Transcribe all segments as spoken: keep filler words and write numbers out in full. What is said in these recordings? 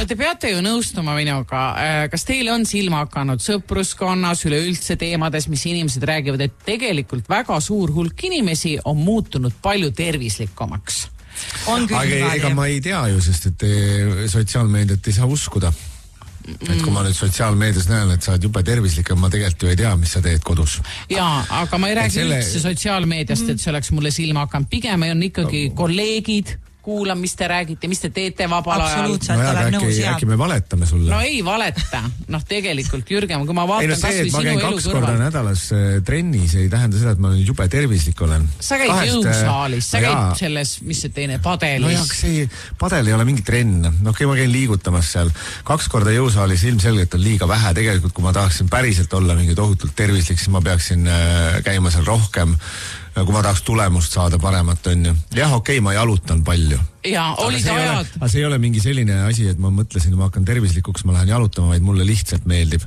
te peate ju nõustuma minuga. Kas teile on silma hakanud sõpruskonnas üleüldse teemades, mis inimesed räägivad, et tegelikult väga suur hulk inimesi on muutunud palju tervislikumaks? On küll aga ega ma ei tea ju, sest et sotsiaalmeediat ei saa uskuda. Et kui ma nüüd sotsiaalmeedias näen, et sa oled jube tervislik, ma tegelikult ju ei tea, mis sa teed kodus. Jaa, aga ma ei räägi selle... üldse sotsiaalmeediast, et see oleks mulle silma hakanud. Pigem on ikkagi kolleegid, kuulan, mis te räägite, mis te teete vabal ajal. Absoluutselt, no, olen nõus. Äkki, äkki me valetame sulle? No ei valeta. Noh, tegelikult, Jürgen, kui ma vaatan ei, no see, kas või sinu elu kõrval. Ma käin kaks korda nädalas trennis, ei tähenda seda, et ma olen jube tervislik olen. Sa käid Kahest, jõusaalis, sa käid jaa. Selles, mis see teine, padelis. No jah, see padel ei ole mingi trenn. No okei, ma käin liigutamas seal. Kaks korda jõusaalis ilmselgelt on liiga vähe. Tegelikult, kui ma tahaksin päriselt olla mingi tohutult tervislik, siis ma peaksin käima seal rohkem. Kui ma tahaks tulemust saada paremat, on ju. Jah, okei, ma jalutan palju. Ja, olid ajad. Aga see ei ole mingi selline asi, et ma mõtlesin, et ma hakkan tervislikuks, ma lähen jalutama, vaid mulle lihtsalt meeldib.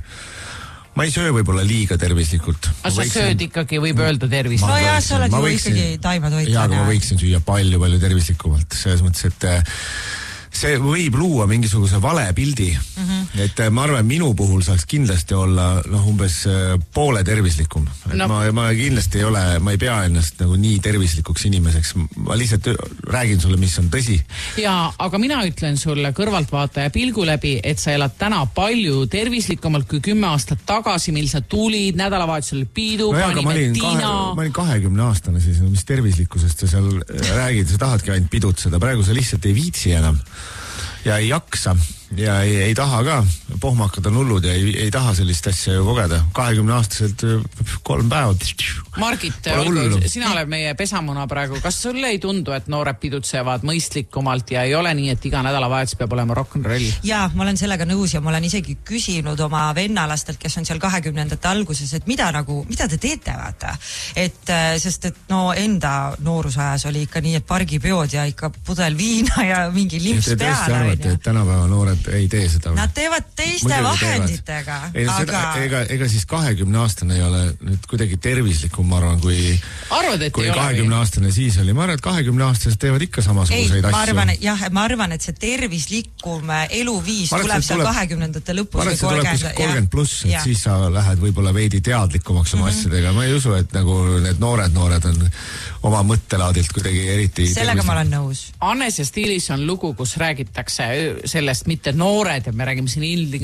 Ma ei söö võib-olla liiga tervislikult. Aga sa võiksin... sööd ikkagi, võib öelda tervislikult. No jah, sa oled ju võiksin... ikkagi taimatoit. Jaa, aga ma võiksin süüa palju-palju tervislikumalt. Selles mõttes, et see võib luua mingisuguse vale pildi. Mm-hmm. Et ma arvan, minu puhul saaks kindlasti olla noh, umbes poole tervislikum. No. Ma, ma kindlasti ei ole, ma ei pea ennast nagu nii tervislikuks inimeseks. Ma lihtsalt räägin sulle, mis on tõsi. Jaa, aga mina ütlen sulle kõrvaltvaataja pilgu läbi, et sa elad täna palju tervislikumalt kui kümme aastat tagasi, mil sa tulid, nädalavahetusel piidu, no panime ma Tiina. Kahe, ma olin kahekümne aastane siis, mis tervislikkusest sa seal räägid, sa tahadki ainult pidutseda. Praegu sa lihtsalt ei viitsi enam. Ja ei jaksa ja ei, ei taha ka, pohmakad on hullud ja ei, ei taha sellist asja ju kogeda. kahekümne aastaselt kolm päeva. Margit, sina oled meie pesamuna praegu. Kas sulle ei tundu, et noored pidutsevad mõistlikumalt ja ei ole nii, et iga nädalavahetus peab olema rock'n'roll? Jaa, ma olen sellega nõus ja ma olen isegi küsinud oma vennalastelt, kes on seal kahekümnendate alguses, et mida nagu, mida te teete, vaata? Et, sest et no enda noorusajas oli ikka nii, et pargipeod ja ikka pudel viina ja mingi limps ja peale. Arvate, et tänapäeva noored ei tee seda. Nad teevad teiste Muidugi vahenditega. Ei, aga... seda, ega, ega siis kahekümne aastane ei ole nüüd kuidagi tervislikum, ma arvan, kui, Arvad, kui kahekümne aastane siis oli. Ma arvan, et kahekümne aastased teevad ikka samasuguseid asju. Ma arvan, et, jah, ma arvan, et see tervislikum eluviis arvan, tuleb seal kahekümnendate lõpus või kolmkümmend pluss, et ja. Siis sa lähed võib-olla veidi teadlikumaks oma mm -hmm. asjadega. Ma ei usu, et nagu need noored noored on oma mõttelaadilt kuidagi eriti sellega ma olen nõus. Annes ja Stiilis on lugu, kus räägitakse sellest mitte noored, ja me räägime siin ilmselt